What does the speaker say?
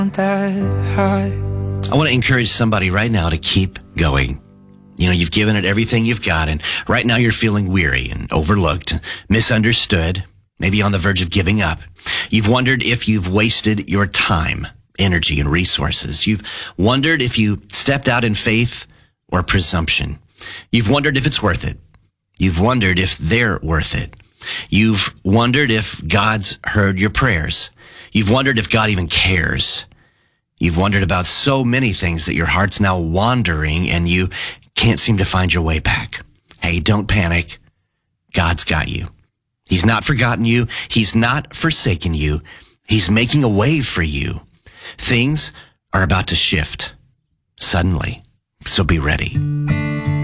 that high. I want to encourage somebody right now to keep going. You know, you've given it everything you've got, and right now you're feeling weary and overlooked, misunderstood, maybe on the verge of giving up. You've wondered if you've wasted your time, energy, and resources. You've wondered if you stepped out in faith or presumption. You've wondered if it's worth it. You've wondered if they're worth it. You've wondered if God's heard your prayers. You've wondered if God even cares. You've wondered about so many things that your heart's now wandering and you can't seem to find your way back. Hey, don't panic. God's got you. He's not forgotten you. He's not forsaken you. He's making a way for you. Things are about to shift suddenly, so be ready.